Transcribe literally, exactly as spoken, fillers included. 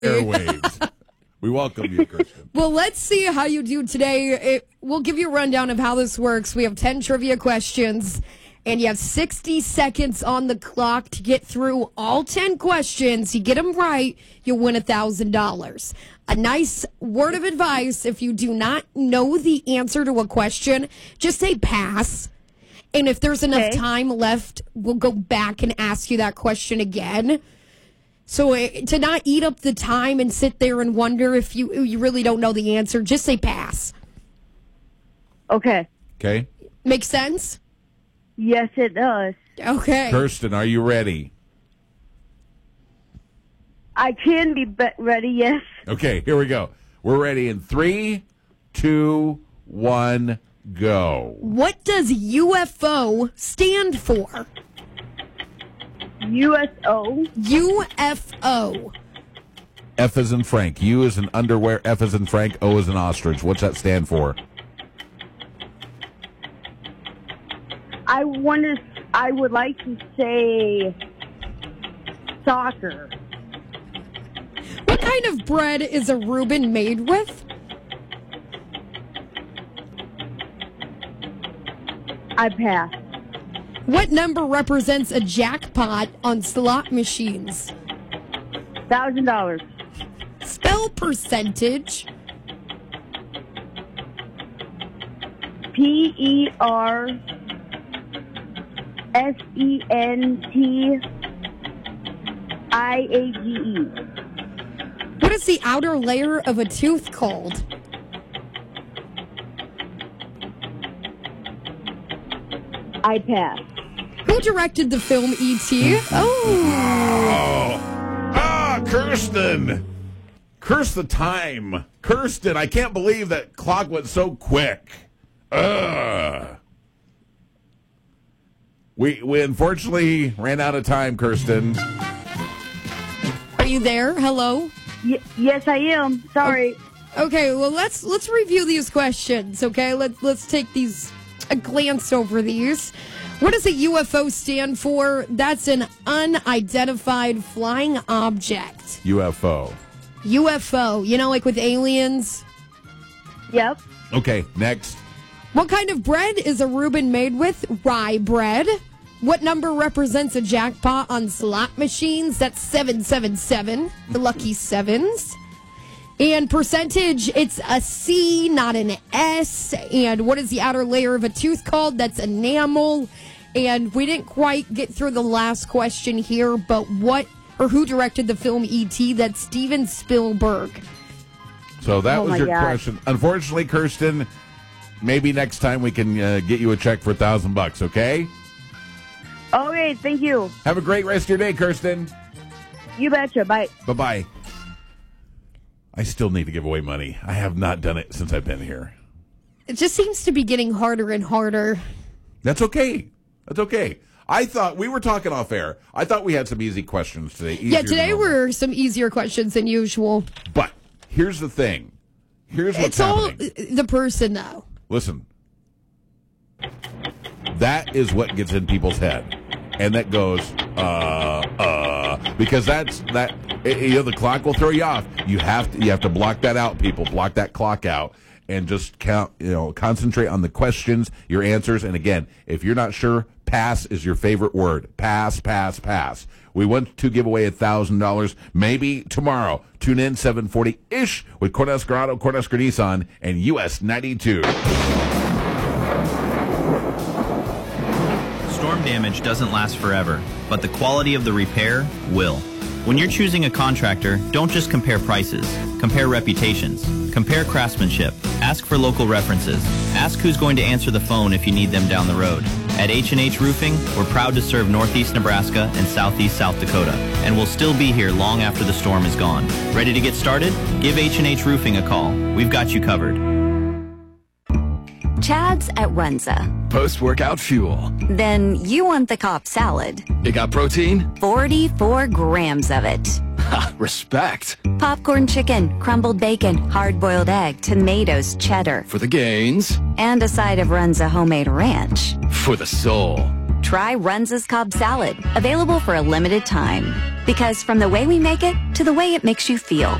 airwaves. We welcome you, Kirsten. Well, let's see how you do today. It, we'll give you a rundown of how this works. We have ten trivia questions, and you have sixty seconds on the clock to get through all ten questions. You get them right, you'll win one thousand dollars. A nice word of advice: if you do not know the answer to a question, just say pass. And if there's enough Okay. time left, we'll go back and ask you that question again. So uh, to not eat up the time and sit there and wonder if you you really don't know the answer, just say pass. Okay. Okay. Make sense? Yes, it does. Okay. Kirsten, are you ready? I can be, be- ready, yes. Okay, here we go. We're ready in three, two, one, go. What does U F O stand for? U S O. U F O. F as in Frank. U as in underwear. F as in Frank. O as in ostrich. What's that stand for? I wanted. I would like to say soccer. What kind of bread is a Reuben made with? I pass. What number represents a jackpot on slot machines? Thousand dollars. Spell percentage. P E R S E N T I A G E. What is the outer layer of a tooth called? I pass. Who directed the film E T? Oh. Oh. Ah, Kirsten. Curse the time. Kirsten, I can't believe that clock went so quick. Ugh. We, we unfortunately ran out of time, Kirsten. Are you there? Hello? Y- yes, I am. Sorry. Okay, well let's let's review these questions, okay? Let's let's take these a glance over these. What does a U F O stand for? That's an unidentified flying object. U F O. U F O, you know, like with aliens. Yep. Okay, next. What kind of bread is a Reuben made with? Rye bread. What number represents a jackpot on slot machines? That's seven seven seven, the lucky sevens. And percentage, it's a C, not an S. And what is the outer layer of a tooth called? That's enamel. And we didn't quite get through the last question here, but what or who directed the film E T? That's Steven Spielberg. So that Oh, was my your gosh. question. Unfortunately, Kirsten, maybe next time we can uh, get you a check for a thousand bucks, okay? Okay, thank you. Have a great rest of your day, Kirsten. You betcha. Bye. Bye-bye. I still need to give away money. I have not done it since I've been here. It just seems to be getting harder and harder. That's okay. That's okay. I thought we were talking off air. I thought we had some easy questions today. Yeah, easier today than normal. were some easier questions than usual. But here's the thing. Here's what's It's all happening. the person, though. Listen. That is what gets in people's head. And that goes, uh, uh, because that's, that, you know, the clock will throw you off. You have to, you have to block that out, people. Block that clock out and just count, you know, concentrate on the questions, your answers. And again, if you're not sure, pass is your favorite word. Pass, pass, pass. We want to give away one thousand dollars maybe tomorrow. Tune in seven forty-ish with Cornhusker Auto, Cornhusker Nissan, and U S ninety-two. Storm damage doesn't last forever, but the quality of the repair will. When you're choosing a contractor, don't just compare prices. Compare reputations. Compare craftsmanship. Ask for local references. Ask who's going to answer the phone if you need them down the road. At H and H Roofing, we're proud to serve Northeast Nebraska and Southeast South Dakota, and we'll still be here long after the storm is gone. Ready to get started? Give H and H Roofing a call. We've got you covered. Chad's at Runza. Post-workout fuel. Then you want the Cobb salad. It got protein? forty-four grams of it. Ha, respect. Popcorn chicken, crumbled bacon, hard-boiled egg, tomatoes, cheddar. For the gains. And a side of Runza homemade ranch. For the soul. Try Runza's Cobb salad. Available for a limited time. Because from the way we make it to the way it makes you feel,